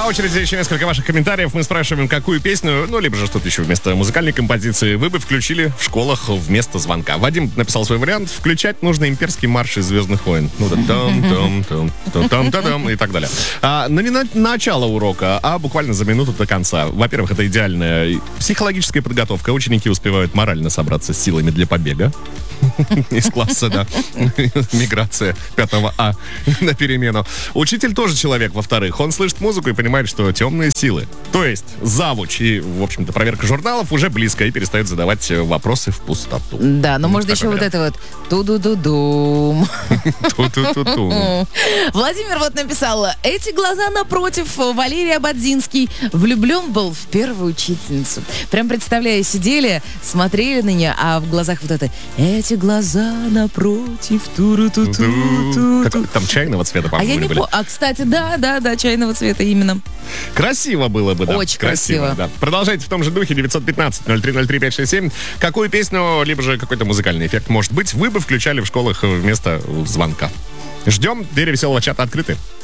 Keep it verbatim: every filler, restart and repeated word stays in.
На очереди еще несколько ваших комментариев. Мы спрашиваем, какую песню, ну, либо же что-то еще вместо музыкальной композиции вы бы включили в школах вместо звонка. Вадим написал свой вариант. Включать нужно имперский марш из «Звездных войн». Ну да, там-там-там-там-там и так далее. А, но не на начало урока, а буквально за минуту до конца. Во-первых, это идеальная психологическая подготовка. Ученики успевают морально собраться с силами для побега из класса, да. Миграция пятого А на перемену. Учитель тоже человек, во-вторых. Он слышит музыку и понимает, что темные силы, то есть завуч и, в общем-то, проверка журналов уже близко и перестает задавать вопросы в пустоту. Да, но может еще вот это вот ту-ду-ду-дум. Ту-ту-ту-ту. Владимир вот написал: эти глаза напротив, Валерий Ободзинский влюблен был в первую учительницу. Прям представляю, сидели, смотрели на нее, а в глазах вот это: эти глаза напротив, ту-ру-ту-ту-ту. Там чайного цвета, А по-моему, я не были. по... А, кстати, да, да, да, чайного цвета именно. Красиво было бы, да. Очень красиво. Да. Продолжайте в том же духе. девятьсот пятнадцать ноль три ноль три пять шесть семь. Какую песню, либо же какой-то музыкальный эффект, может быть, вы бы включали в школах вместо звонка? Ждем. Двери веселого чата открыты.